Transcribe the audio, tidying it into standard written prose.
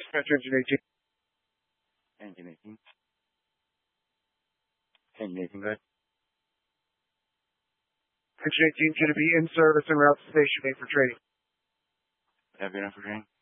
Dispatch Engine 18. Engine 18. Engine 18, go ahead. Engine 18 going to be in service and route to station 8 for training. Have you enough for training?